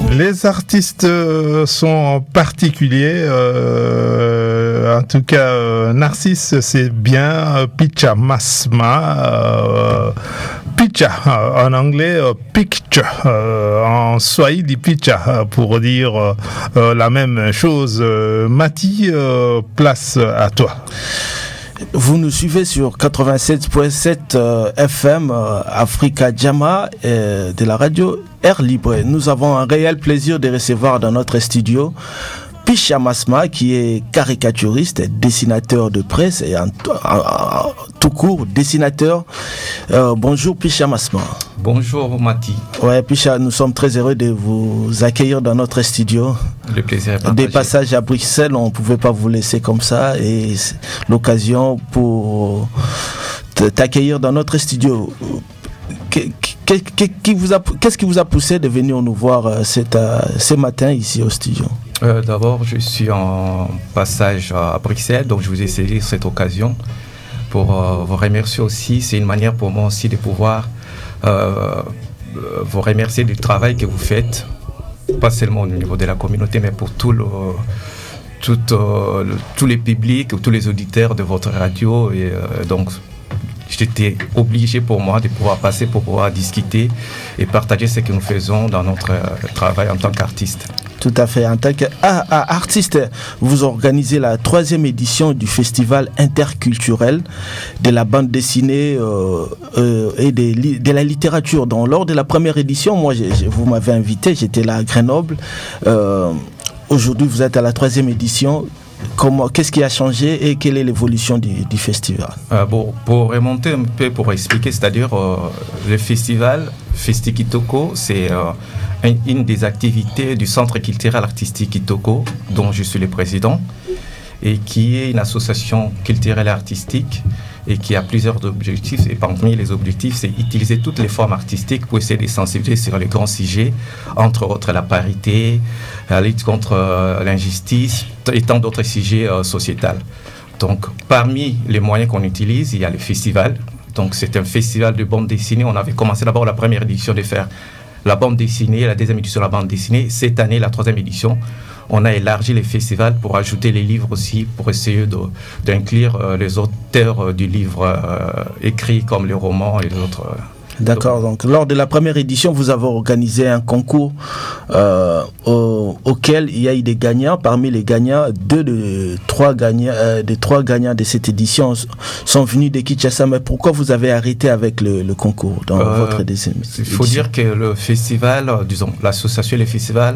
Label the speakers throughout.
Speaker 1: Les artistes sont particuliers. En tout cas, Narcisse, c'est bien. Picha Masma. Picha, en anglais, picture. En swahili, picha, pour dire la même chose. Mati, place à toi.
Speaker 2: Vous nous suivez sur 87.7 FM Africa Jama de la radio Air Libre. Nous avons un réel plaisir de recevoir dans notre studio Picha Masma, qui est caricaturiste, dessinateur de presse et tout court dessinateur. Bonjour Picha Masma.
Speaker 3: Bonjour Mati.
Speaker 2: Ouais, Picha, nous sommes très heureux de vous accueillir dans notre studio.
Speaker 3: Le plaisir est partagé.
Speaker 2: Des passages à Bruxelles, on ne pouvait pas vous laisser comme ça, et c'est l'occasion pour t'accueillir dans notre studio. Qu'est-ce qui vous a poussé de venir nous voir ce matin ici au studio?
Speaker 3: D'abord, je suis en passage à Bruxelles, donc je vous ai saisi cette occasion pour vous remercier aussi. C'est une manière pour moi aussi de pouvoir vous remercier du travail que vous faites, pas seulement au niveau de la communauté, mais pour tous les publics, tous les auditeurs de votre radio. Et donc, j'étais obligé pour moi de pouvoir passer pour pouvoir discuter et partager ce que nous faisons dans notre travail en tant qu'artiste.
Speaker 2: Tout à fait. En tant qu'artiste, vous organisez la 3e édition du festival interculturel de la bande dessinée et de la littérature. Donc, lors de la première édition, moi, vous m'avez invité, j'étais là à Grenoble. Aujourd'hui, vous êtes à la 3e édition. Qu'est-ce qui a changé et quelle est l'évolution du festival?
Speaker 3: Pour remonter un peu, pour expliquer, c'est-à-dire le festival Festi Kitoko, c'est une des activités du Centre culturel artistique Kitoko, dont je suis le président, et qui est une association culturelle et artistique et qui a plusieurs objectifs. Et parmi les objectifs, c'est utiliser toutes les formes artistiques pour essayer de sensibiliser sur les grands sujets, entre autres la parité, la lutte contre l'injustice et tant d'autres sujets sociétaux. Donc, parmi les moyens qu'on utilise, il y a le festival. Donc, c'est un festival de bande dessinée. On avait commencé d'abord la première édition de faire la bande dessinée, la 2e édition de la bande dessinée. Cette année, la 3e édition, on a élargi les festivals pour ajouter les livres aussi, pour essayer d'inclure les auteurs du livre écrits comme les romans et les autres.
Speaker 2: D'accord, donc lors de la première édition, vous avez organisé un concours auquel il y a eu des gagnants. Parmi les gagnants, deux des trois gagnants de cette édition sont venus de Kinshasa. Mais pourquoi vous avez arrêté avec le concours dans votre deuxième édition?
Speaker 3: Il faut dire que le festival, disons, l'association et le festival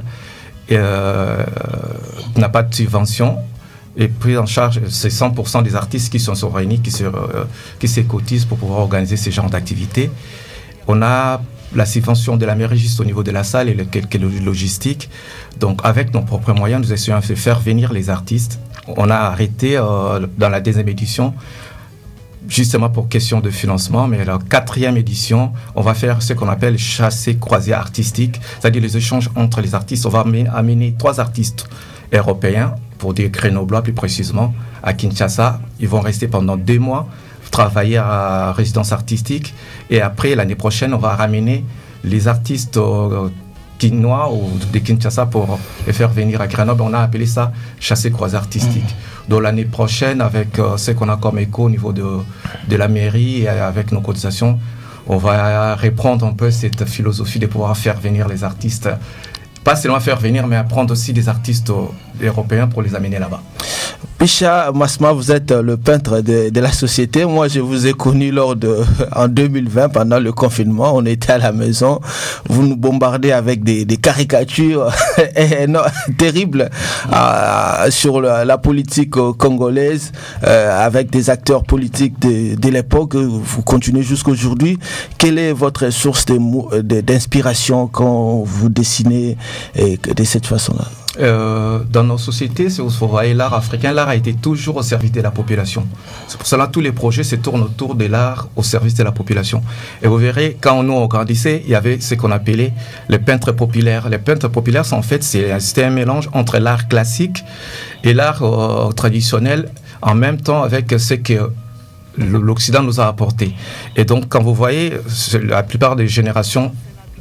Speaker 3: n'a pas de subvention. Et pris en charge, c'est 100% des artistes qui sont réunis, qui se cotisent pour pouvoir organiser ce genre d'activités. On a la subvention de la mairie juste au niveau de la salle et quelques logistiques. Donc, avec nos propres moyens, nous essayons de faire venir les artistes. On a arrêté dans la 2e édition, justement pour question de financement, mais la 4e édition, on va faire ce qu'on appelle chassé-croisé artistique, c'est-à-dire les échanges entre les artistes. On va amener 3 artistes européens, pour dire grenoblois plus précisément, à Kinshasa. Ils vont rester pendant 2 mois, travailler à résidence artistique, et après, l'année prochaine, on va ramener les artistes quinois ou de Kinshasa pour les faire venir à Grenoble. On a appelé ça chassé-croisé artistique. Donc l'année prochaine, avec ce qu'on a comme écho au niveau de la mairie et avec nos cotisations, on va reprendre un peu cette philosophie de pouvoir faire venir les artistes. Pas seulement faire venir, mais apprendre aussi des artistes européens pour les amener là-bas.
Speaker 2: Picha Masma, vous êtes le peintre de la société. Moi, je vous ai connu en 2020, pendant le confinement. On était à la maison. Vous nous bombardez avec des caricatures terribles sur la politique congolaise, avec des acteurs politiques de l'époque. Vous continuez jusqu'aujourd'hui. Quelle est votre source d'inspiration quand vous dessinez de cette façon-là?
Speaker 3: Dans nos sociétés, si vous voyez l'art africain, l'art a été toujours au service de la population. C'est pour cela que tous les projets se tournent autour de l'art au service de la population. Et vous verrez, quand nous on grandissait, il y avait ce qu'on appelait les peintres populaires. Les peintres populaires, en fait, c'était un mélange entre l'art classique et l'art traditionnel, en même temps avec ce que l'Occident nous a apporté. Et donc, quand vous voyez, la plupart des générations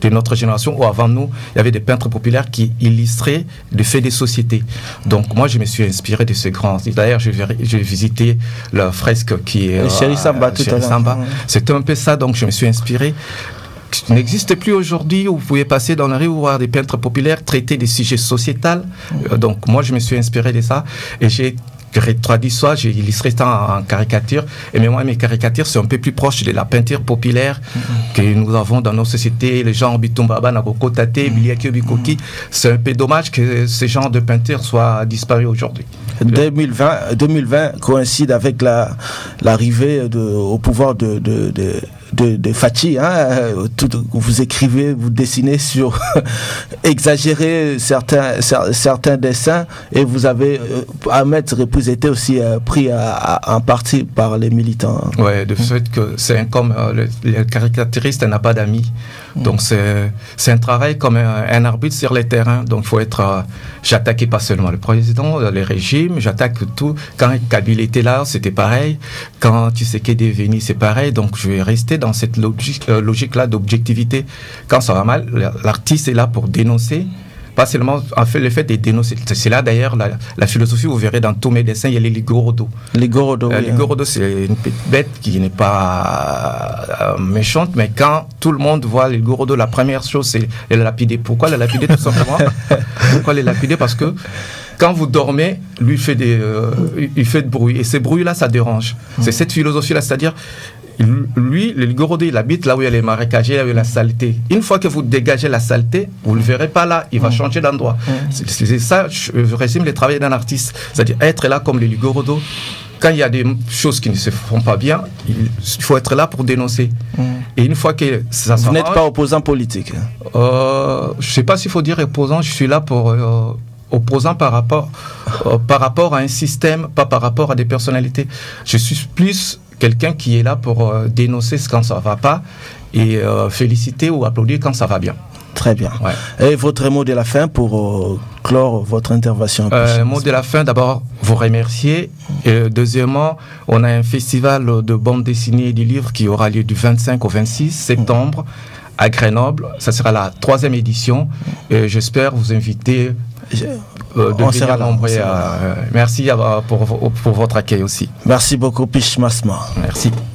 Speaker 3: de notre génération ou avant nous, il y avait des peintres populaires qui illustraient les faits des sociétés. Donc moi, je me suis inspiré de ces grands. D'ailleurs, j'ai visité la fresque qui est
Speaker 2: Chéri Samba tout à l'heure.
Speaker 3: C'est un peu ça, donc je me suis inspiré. Qui n'existe plus aujourd'hui, où vous pouvez passer dans la rue voir des peintres populaires traiter des sujets sociétals. Donc moi, je me suis inspiré de ça et j'ai traduit ça, j'ai illustré ça en caricature. Et moi, mes caricatures sont un peu plus proches de la peinture populaire que nous avons dans nos sociétés. Les gens Bitumbaba, Naboko Tate, Biliakio Bikoki. C'est un peu dommage que ces genres de peinture soient disparus aujourd'hui.
Speaker 2: 2020 coïncide avec l'arrivée au pouvoir de Fathi, vous écrivez, vous dessinez sur exagérer certains dessins, et vous avez Ahmed Repouze était aussi pris en partie par les militants.
Speaker 3: Ouais, de fait que c'est comme le caricaturiste n'a pas d'amis. Donc c'est un travail comme un arbitre sur les terrains. Donc il faut être j'attaquais pas seulement le président, les régimes, j'attaque tout. Quand Kabila était là, c'était pareil. Quand Tshisekedi est venu, c'est pareil. Donc je vais rester dans cette logique-là d'objectivité. Quand ça va mal, l'artiste est là pour dénoncer. Pas seulement le fait de dénoncer. C'est là d'ailleurs la philosophie, vous verrez dans tous mes dessins, il y a les ligorodo.
Speaker 2: Ligorodo,
Speaker 3: ligorodo, c'est une petite bête qui n'est pas méchante, mais quand tout le monde voit les ligorodo, la première chose, c'est les lapider. Pourquoi les lapider tout simplement? Pourquoi les lapider? Parce que quand vous dormez, lui il fait de bruit. Et ces bruits-là, ça dérange. C'est cette philosophie-là, c'est-à-dire, lui, le ligorodo, il habite là où il y a les marécagers, là où il y a la saleté. Une fois que vous dégagez la saleté, vous ne le verrez pas là, il va changer d'endroit. C'est ça, je résume le travail d'un artiste. C'est-à-dire être là comme le ligorodo. Quand il y a des choses qui ne se font pas bien, il faut être là pour dénoncer. Et une fois que ça
Speaker 2: Vous n'êtes pas opposant politique?
Speaker 3: Je ne sais pas s'il faut dire opposant, je suis là pour... opposant par rapport à un système, pas par rapport à des personnalités. Je suis plus quelqu'un qui est là pour dénoncer quand ça ne va pas et féliciter ou applaudir quand ça va bien.
Speaker 2: Très bien. Ouais. Et votre mot de la fin pour clore votre intervention?
Speaker 3: Mot de la fin, d'abord, vous remercier. Et deuxièmement, on a un festival de bande dessinée et de livres qui aura lieu du 25 au 26 septembre à Grenoble. Ça sera la 3e édition. Et j'espère vous inviter de venir nombreux. Merci pour votre accueil aussi.
Speaker 2: Merci beaucoup, Piche Masma.
Speaker 3: Merci.